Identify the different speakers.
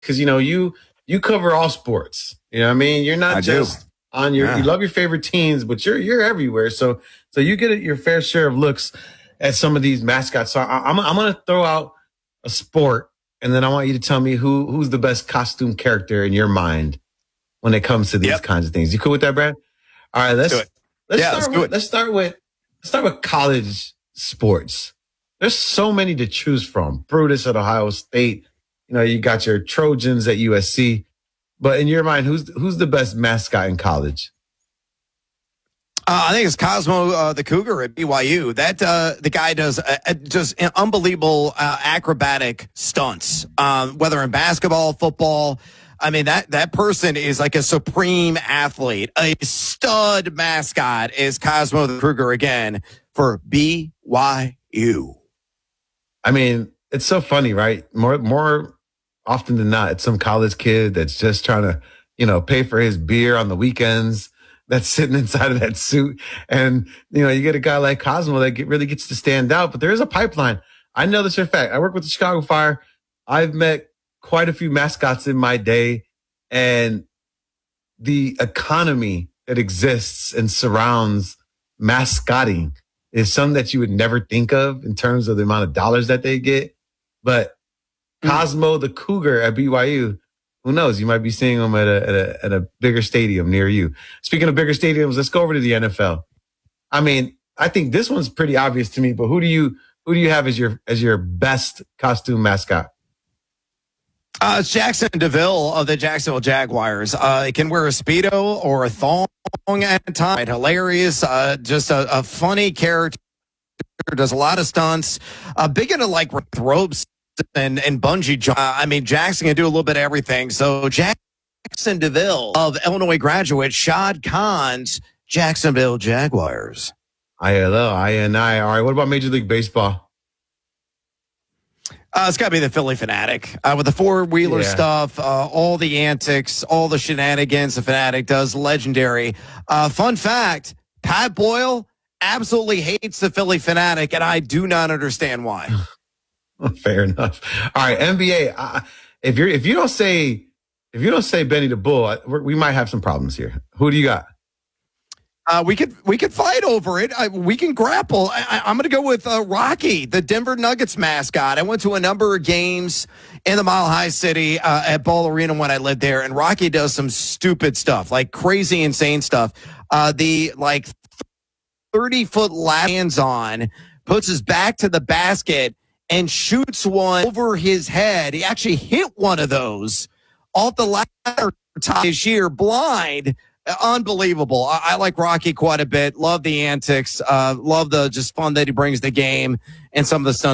Speaker 1: because you cover all sports. You know what I mean? You're not just on you love your favorite teams, but you're everywhere. So you get your fair share of looks at some of these mascots. So I'm going to throw out a sport, and then I want you to tell me who's the best costume character in your mind when it comes to these kinds of things. You cool with that, Brad? All right, let's do it. Let's start with college sports. There's so many to choose from. Brutus at Ohio State. You got your Trojans at USC. But in your mind, who's the best mascot in college?
Speaker 2: I think it's Cosmo the Cougar at BYU. That the guy does just unbelievable acrobatic stunts, whether in basketball, football. I mean, that person is like a supreme athlete. A stud mascot is Cosmo the Cougar again for BYU.
Speaker 1: I mean, it's so funny, right? More often than not, it's some college kid that's just trying to, pay for his beer on the weekends, that's sitting inside of that suit. And, you get a guy like Cosmo that really gets to stand out. But there is a pipeline. I know this for a fact. I work with the Chicago Fire. I've met quite a few mascots in my day, and the economy that exists and surrounds mascotting is something that you would never think of in terms of the amount of dollars that they get. But Cosmo the Cougar at BYU, who knows? You might be seeing him at a bigger stadium near you. Speaking of bigger stadiums, let's go over to the NFL. I mean, I think this one's pretty obvious to me, but who do you have as your best costume mascot?
Speaker 2: It's Jackson DeVille of the Jacksonville Jaguars. He can wear a Speedo or a thong at a time. Hilarious. Just a funny character. Does a lot of stunts. Big into like ropes and bungee jump. I mean, Jackson can do a little bit of everything. So Jackson DeVille of Illinois graduate Shad Khan's Jacksonville Jaguars.
Speaker 1: ILL, INI. All right. What about Major League Baseball?
Speaker 2: It's got to be the Philly Fanatic with the four-wheeler stuff, all the antics, all the shenanigans the Fanatic does. Legendary. Fun fact, Pat Boyle absolutely hates the Philly Fanatic, and I do not understand why.
Speaker 1: Fair enough. All right, NBA. If you don't say Benny the Bull, we might have some problems here. Who do you got?
Speaker 2: We could fight over it. We can grapple. I'm going to go with Rocky, the Denver Nuggets mascot. I went to a number of games in the Mile High City at Ball Arena when I lived there, and Rocky does some stupid stuff, like crazy, insane stuff. The 30-foot lands on, puts his back to the basket, and shoots one over his head. He actually hit one of those off the ladder top this year, blind. Unbelievable. I like Rocky quite a bit. Love the antics. Love the just fun that he brings the game and some of the stunts